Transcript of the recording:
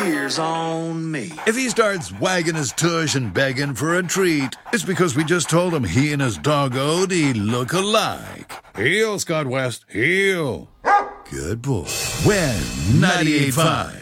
Cheers on me. If he starts wagging his tush and begging for a treat, it's because we just told him he and his dog Odie look alike. Heel, Scott West, heel. Good boy. When 98.5.